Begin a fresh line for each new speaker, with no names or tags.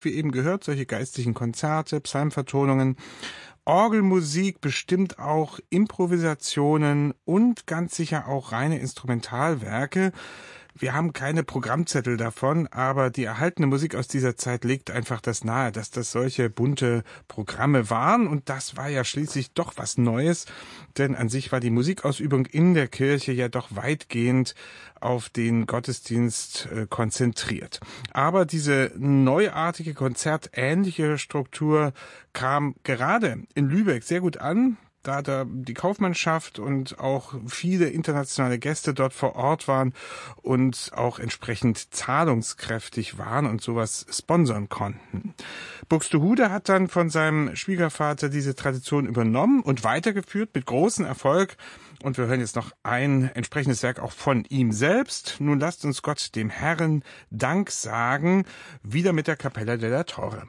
wie eben gehört, solche geistlichen Konzerte, Psalmvertonungen, Orgelmusik, bestimmt auch Improvisationen und ganz sicher auch reine Instrumentalwerke. Wir haben keine Programmzettel davon, aber die erhaltene Musik aus dieser Zeit legt einfach das nahe, dass das solche bunte Programme waren. Und das war ja schließlich doch was Neues, denn an sich war die Musikausübung in der Kirche ja doch weitgehend auf den Gottesdienst konzentriert. Aber diese neuartige, konzertähnliche Struktur kam gerade in Lübeck sehr gut an, da die Kaufmannschaft und auch viele internationale Gäste dort vor Ort waren und auch entsprechend zahlungskräftig waren und sowas sponsern konnten. Buxtehude hat dann von seinem Schwiegervater diese Tradition übernommen und weitergeführt mit großem Erfolg. Und wir hören jetzt noch ein entsprechendes Werk auch von ihm selbst. Nun lasst uns Gott, dem Herrn, Dank sagen, wieder mit der Cappella della Torre.